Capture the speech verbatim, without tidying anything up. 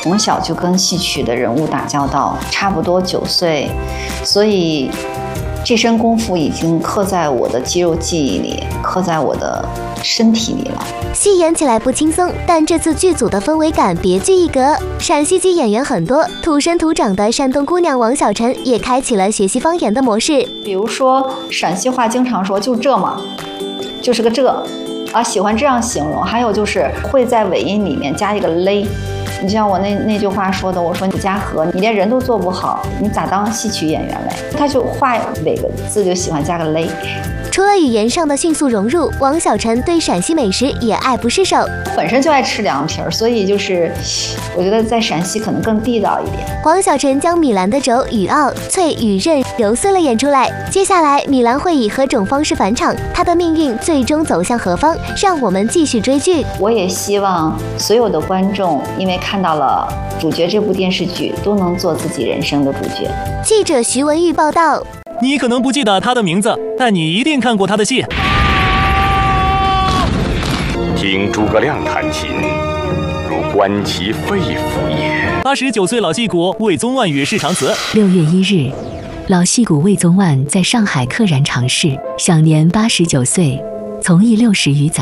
从小就跟戏曲的人物打交道，差不多九岁，所以这身功夫已经刻在我的肌肉记忆里，刻在我的身体里了。 戏演起来不轻松，但这次剧组的氛围感别具一格。陕西籍演员很多，土生土长的山东姑娘王晓晨也开启了学习方言的模式。 比如说陕西话经常说就这嘛，就是个这啊，喜欢这样形容。还有就是会在尾音里面加一个勒。你像我那那句话说的，我说你嘉禾，你连人都做不好，你咋当戏曲演员嘞？他就话尾个字就喜欢加个勒。 除了语言上的迅速融入，王晓晨对陕西美食也爱不释手。 本身就爱吃凉皮儿，所以就是我觉得在陕西可能更地道一点。 王晓晨将米兰的肘与奥、脆与韧揉碎了演出来。接下来，米兰会以何种方式返场？她的命运最终走向何方？让我们继续追剧。 我也希望所有的观众，因为看到了主角这部电视剧，都能做自己人生的主角。 记者徐文玉报道。 你可能不记得他的名字，但你一定看过他的戏。 听诸葛亮弹琴，如观其肺腑也。 八十九岁老戏骨魏宗万与世长辞。 六月一日，老戏骨魏宗万在上海溘然长逝，享年八十九岁，从艺六十余载。